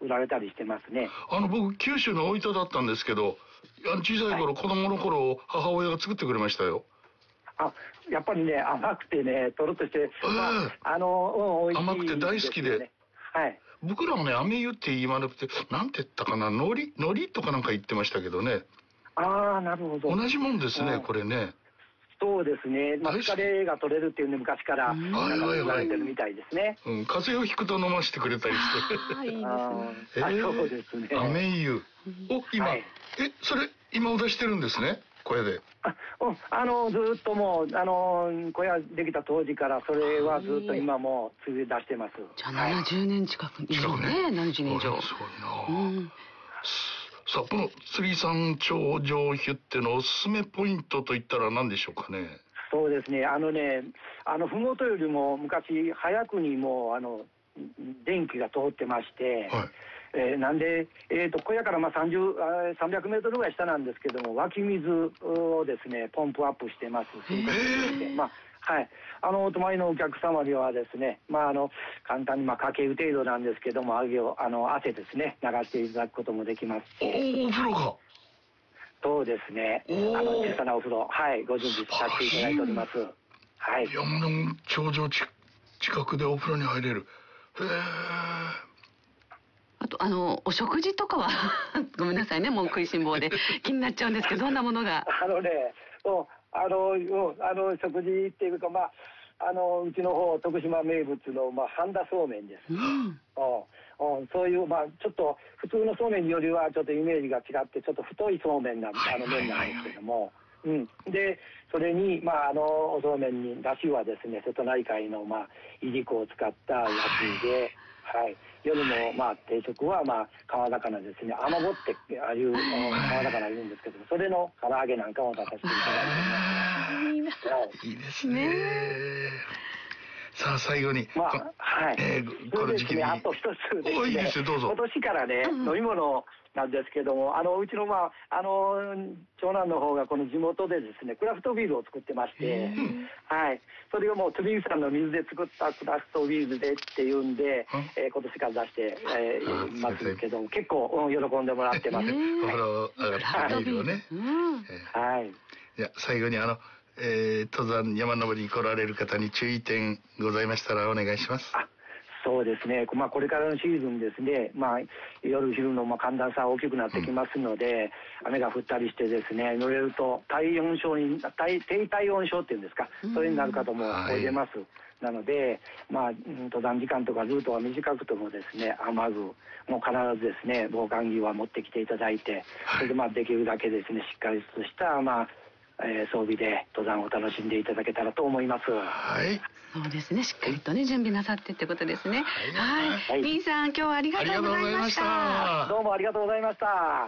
売られたりしてますね。 僕九州の大分だったんですけど、小さい頃、子供の頃母親が作ってくれましたよ。 やっぱりね、甘くてね、とろっとして、美味しい、 甘くて大好きで。 はい。 僕らもね、飴湯って言わなくて、なんて言ったかな、海苔とかなんか言ってましたけどね。 なるほど。 同じもんですね、これね。 そうですね。疲れが取れるっていうね、昔から言われてるみたいですね。 風邪をひくと飲ませてくれたりして。 いいですね。 そうですね。 飴湯。今、それ、今お出してるんですね、小屋で。 ずっともう、小屋できた当時からそれはずっと今も続いて出してます。 じゃあ70年近く以上ね、70年以上。 すごいな。さあ、この釣り山頂上ヒュッテのおすすめポイントといったら何でしょうかね。 そうですね。ふもとよりも昔早くにも電気が通ってまして、なんで、小屋から300メートルぐらい下なんですけども、湧き水をですね、ポンプアップしてます。はい。お泊まりのお客様にはですね、簡単にかける程度なんですけども、汗ですね、流していただくこともできますし。 お風呂が。 そうですね。小さなお風呂、ご準備させていただいております。はい。 山の頂上近くでお風呂に入れる。 あとお食事とかはごめんなさいね、もう食いしん坊で気になっちゃうんですけど、どんなものが？ 食事っていうか、うちの方徳島名物の半田そうめんです。そういうちょっと普通のそうめんよりはちょっとイメージが違ってちょっと太いそうめんなん麺なんですけども、でそれにおそうめんにだしはですね、瀬戸内海のいりこを使ったやつで、夜の定食は川魚ですね、アマゴっていう川魚いるんですけども、それの唐揚げなんかを出させていただいてます。 いいですね。さあ最後に、この時期にあと一つですね。 いいですよ、どうぞ。 今年からね、飲み物なんですけども、うちの長男の方がこの地元でですね、クラフトビールを作ってまして、それをもう釣りさんの水で作ったクラフトビールでっていうんで、今年から出していますけども、結構喜んでもらってます。 お風呂上がったビールをね。じゃ最後に登山山登りに来られる方に注意点ございましたらお願いします。 そうですね、これからのシーズンですね、夜昼の寒暖差が大きくなってきますので、雨が降ったりしてですね、乗れると低体温症っていうんですか、それになる方もおいでます。なので、登山時間とかルートが短くてもですね、雨具も必ずですね、防寒着は持ってきていただいて、それでできるだけですね、しっかりとした装備で登山を楽しんでいただけたらと思います。 そうですね、しっかりとね準備なさってってことですね。ミンさん、今日はありがとうございました。 どうもありがとうございました。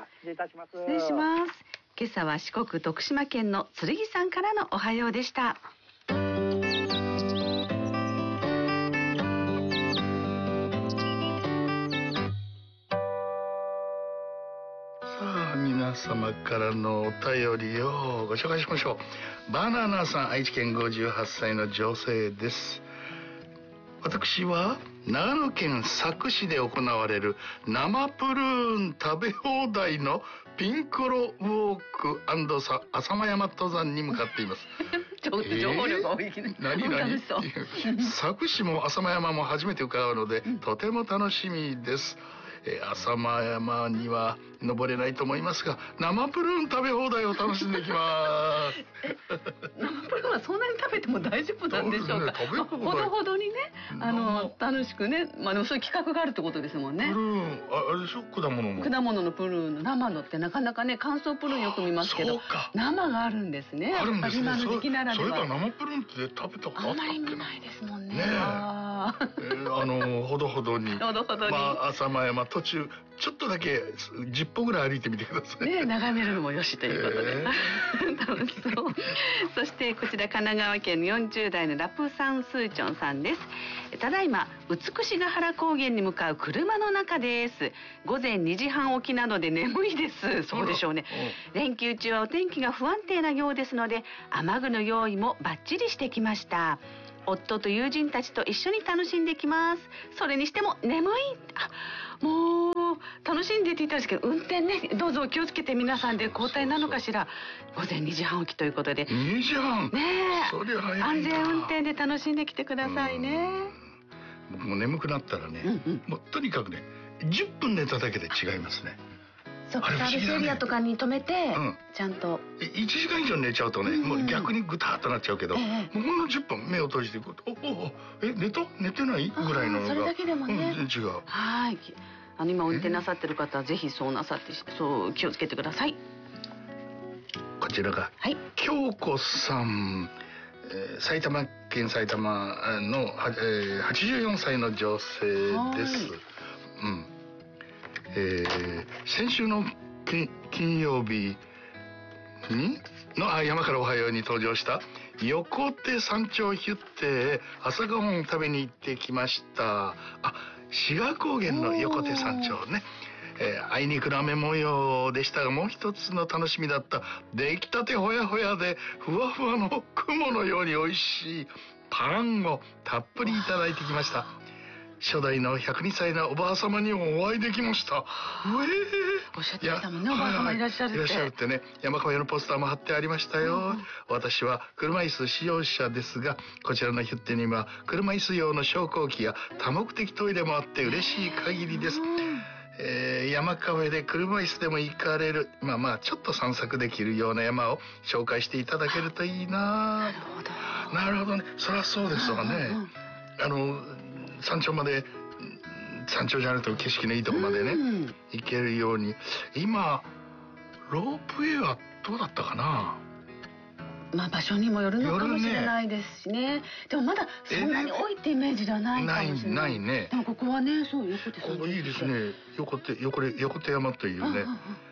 失礼いたします。 失礼します。今朝は四国徳島県の剣さんからのおはようでした。 皆様からのお便りをご紹介しましょう。バナナさん、愛知県58歳の女性です。私は長野県佐久市で行われる生プルーン食べ放題のピンクロウォーク&浅間山登山に向かっています。 ちょっと情報量が多いね。 何佐久市も浅間山も初めて伺うので、とても楽しみです。浅間山には登れないと思いますが、生プルーン食べ放題を楽しんできます。 生プルーンはそんなに食べても大丈夫なんでしょうか。ほどほどにね、楽しくね、そういう企画があるってことですもんね。 プルーン、あれでしょ、果物のプルーンの生のってなかなかね、乾燥プルーンよく見ますけど、生があるんですね。やっぱり今の時期ならでは。 それから生プルーンって食べたことあったっけ？ あんまり見ないですもんね。 ほどほどに。浅間山途中ちょっとだけ10歩ぐらい歩いてみてくださいね。眺めるのもよしということで、楽しそう。そしてこちら神奈川県の40代のラプサンスーチョンさんです。ただいま美ヶ原高原に向かう車の中です。午前2時半起きなので眠いです。そうでしょうね。連休中はお天気が不安定なようですので、雨具の用意もバッチリしてきました。夫と友人たちと一緒に楽しんできます。それにしても眠い。もう楽しんでって言ったんですけど、運転ねどうぞ気をつけて皆さんで交代なのかしら。午前2時半起きということで。 2時半。 ねえ。 そりゃ早いな。 安全運転で楽しんできてくださいね。 僕も眠くなったらね、もうとにかくね10分寝ただけで違いますね。 そうか、サービスエリアとかに止めて、ちゃんと 1時間以上寝ちゃうとね、もう逆にぐたっとなっちゃうけど、もうほんの10分目を閉じていくと、寝てないぐらいのが、 それだけでもね、 違う。 はい、今運転なさってる方はぜひそうなさって、そう気をつけてください。 こちらが京子さん、埼玉県埼玉の84歳の女性です。先週の金曜日に山からおはように登場した横手山頂ヒュッテへ朝ごはんを食べに行ってきました。志賀高原の横手山頂ね。あいにくの雨模様でしたが、もう一つの楽しみだった出来たてほやほやでふわふわの雲のように美味しいパンをたっぷりいただいてきました。初代の102歳のおばあ様にお会いできました。 おっしゃってたもんね、おばあ様いらっしゃるって。 いらっしゃるってね。山川屋のポスターも貼ってありましたよ。私は車椅子使用者ですが、こちらのヒュッテには車椅子用の昇降機や多目的トイレもあって嬉しい限りです。山川で車椅子でも行かれる、ちょっと散策できるような山を紹介していただけるといいな。なるほどね。そりゃそうですわね。山頂まで、山頂じゃなくても景色のいいとこまでね、行けるように。今ロープウェイはどうだったかな。 場所にもよるのかもしれないですしね。でもまだそんなに多いってイメージではないかもしれない。 ないね。 でもここはね、そう横手山頂。 いいですね。横手山というね。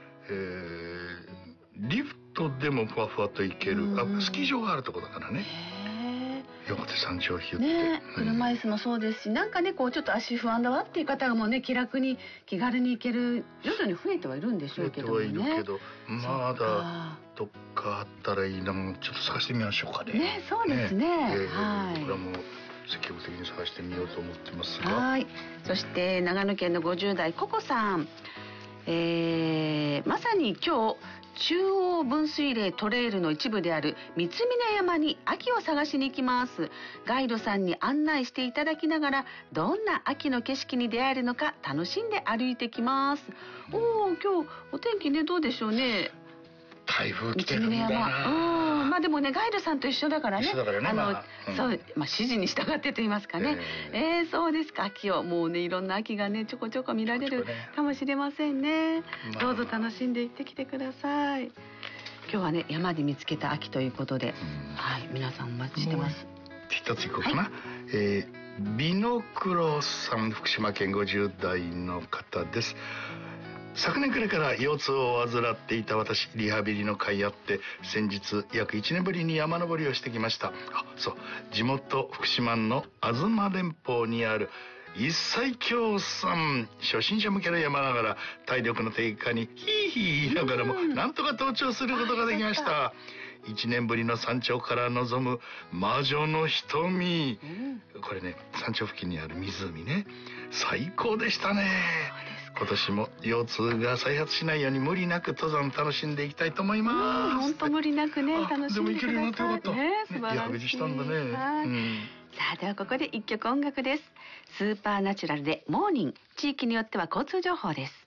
リフトでもふわふわと行ける。スキー場があるとこだからね。横手山頂ヒュッテね、 車椅子もそうですし、なんかねこうちょっと足不安だわっていう方がもうね気楽に気軽に行ける、徐々に増えてはいるんでしょうけどもね。 増えてはいるけど、まだどっかあったらいいな。ちょっと探してみましょうかね。 ね、そうですね。 はい。これはもう積極的に探してみようと思ってますが。 はい。そして長野県の50代ココさん、まさに今日中央分水嶺トレイルの一部である三峯山に秋を探しに行きます。ガイドさんに案内していただきながら、どんな秋の景色に出会えるのか楽しんで歩いてきます。今日お天気ねどうでしょうね。 台風来てるんだな。 でもねガイドさんと一緒だからね。そう、指示に従ってと言いますかね。そうですか。秋をもうねいろんな秋がねちょこちょこ見られるかもしれませんね。どうぞ楽しんでいってきてください。今日はね山で見つけた秋ということで、皆さんお待ちしてます。 一ついこうかな。ビノクロさん、福島県50代の方です。昨年くらいから腰痛を患っていた私、リハビリの甲斐あって先日約1年ぶりに山登りをしてきました。地元福島の東連峰にある一切峡山、初心者向けの山ながら体力の低下にヒーヒー言いながらもなんとか登頂することができました。1年ぶりの山頂から望む魔女の瞳、これね山頂付近にある湖ね、最高でしたね。今年も腰痛が再発しないように無理なく登山楽しんでいきたいと思います。 本当無理なくね楽しんでください。でも行けるようになってよかった。 素晴らしい。リハビリしたんだね。 さあではここで一曲音楽です。スーパーナチュラルでモーニング。地域によっては交通情報です。